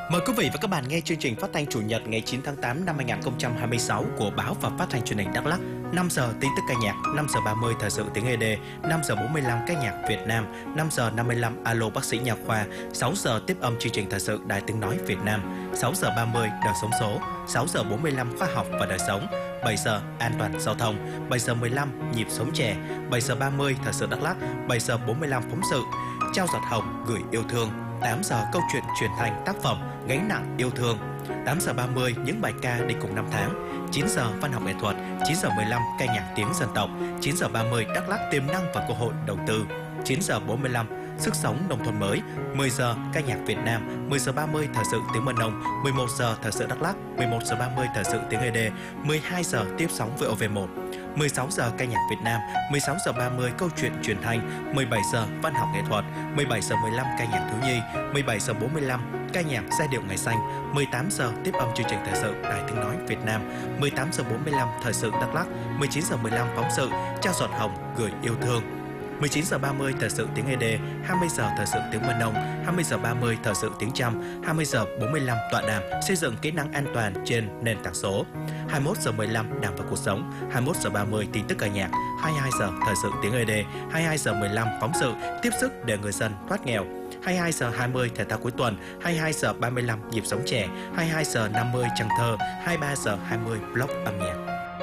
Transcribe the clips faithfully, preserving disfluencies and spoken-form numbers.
Mời quý vị và các bạn nghe chương trình phát thanh Chủ nhật ngày chín tháng tám năm hai nghìn không trăm hai mươi sáu của Báo và Phát thanh Truyền hình Đắk Lắk. năm giờ tin tức ca nhạc, năm giờ ba mươi thời sự tiếng e đê, năm giờ bốn mươi lăm ca nhạc Việt Nam, năm giờ năm mươi lăm alo bác sĩ nha khoa, sáu giờ tiếp âm chương trình thời sự Đài Tiếng nói Việt Nam, sáu giờ ba mươi đời sống số, sáu giờ bốn mươi lăm khoa học và đời sống, bảy giờ an toàn giao thông, bảy giờ mười lăm nhịp sống trẻ, bảy giờ ba mươi thời sự Đắk Lắk, bảy giờ bốn mươi lăm phóng sự, trao giọt hồng gửi yêu thương, tám giờ câu chuyện truyền thành tác phẩm Gánh nặng yêu thương, tám giờ ba mươi những bài ca đi cùng năm tháng, chín giờ văn học nghệ thuật, chín giờ mười lăm ca nhạc tiếng dân tộc, chín giờ ba mươi Đắk Lắk tiềm năng và cơ hội đầu tư, chín giờ bốn mươi lăm sức sống nông thôn mới, mười giờ ca nhạc Việt Nam, mười giờ ba mươi thời sự tiếng Mân Nông, mười một giờ thời sự Đắk Lắk, mười một giờ ba mươi thời sự tiếng e đê, mười hai giờ tiếp sóng vê o vê một, mười sáu giờ ca nhạc Việt Nam, mười sáu giờ ba mươi câu chuyện truyền thanh, mười bảy giờ văn học nghệ thuật, mười bảy giờ mười lăm ca nhạc thiếu nhi, mười bảy giờ bốn mươi lăm ca nhạc giai điệu ngày xanh, mười tám giờ tiếp âm chương trình thời sự Đài Tiếng nói Việt Nam, mười tám giờ bốn mươi lăm thời sự Đắk Lắk, mười chín giờ mười lăm phóng sự trao giọt hồng gửi yêu thương, mười chín giờ ba mươi thời sự tiếng e đê, hai mươi giờ thời sự tiếng Mân Nông, hai mươi giờ ba mươi thời sự tiếng Chăm, hai mươi giờ bốn mươi lăm tọa đàm xây dựng kỹ năng an toàn trên nền tảng số, hai mươi mốt giờ mười lăm Đảng và cuộc sống, hai mươi mốt giờ ba mươi tin tức ca nhạc, hai mươi hai giờ thời sự tiếng e đê, hai mươi hai giờ mười lăm phóng sự tiếp sức để người dân thoát nghèo, hai mươi hai giờ hai mươi thể thao cuối tuần, hai mươi hai giờ ba mươi lăm nhịp sống trẻ, hai mươi hai giờ năm mươi trăng thơ, hai mươi ba giờ hai mươi blog âm nhạc.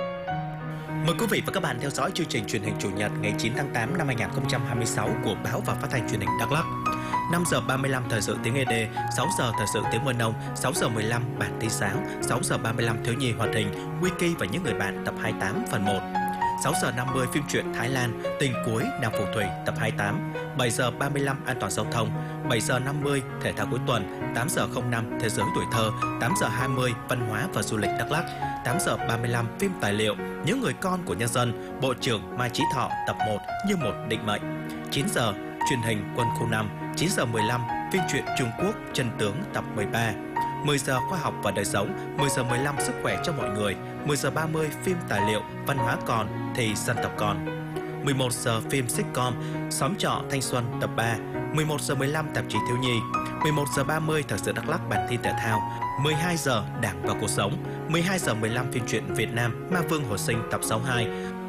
Mời quý vị và các bạn theo dõi chương trình truyền hình Chủ nhật ngày chín tháng tám năm hai nghìn không trăm hai mươi sáu của Báo và Phát thanh Truyền hình Đắk Lắk. năm giờ ba mươi lăm thời sự tiếng e đê, sáu giờ thời sự tiếng Mân Nông, sáu giờ mười lăm bản tin sáng, sáu giờ ba mươi lăm thiếu nhi hoạt hình, Wiki và những người bạn tập hai mươi tám phần một. sáu giờ năm mươi phim truyện Thái Lan, Tình cuối Nam Phù Thủy tập hai mươi tám, bảy giờ ba mươi lăm an toàn giao thông, bảy giờ năm mươi thể thao cuối tuần, tám giờ không năm thế giới tuổi thơ, tám giờ hai mươi văn hóa và du lịch Đắk Lắk, tám giờ ba mươi lăm phim tài liệu Những người con của nhân dân, Bộ trưởng Mai Chí Thọ tập một như một định mệnh, chín giờ truyền hình Quân khu năm, chín giờ mười lăm phim truyện Trung Quốc Chân tướng tập mười ba, mười giờ khoa học và đời sống, mười giờ mười lăm sức khỏe cho mọi người, mười giờ ba mươi phim tài liệu Văn hóa còn thì dân tộc còn, mười một giờ phim sitcom Xóm trọ thanh xuân tập ba, mười một giờ mười lăm tạp chí thiếu nhi, mười một giờ ba mươi thời sự Đắk Lắk bản tin thể thao, mười hai giờ Đảng và cuộc sống, mười hai giờ mười lăm phim truyện Việt Nam Ma Vương hồi sinh tập sáu mươi hai,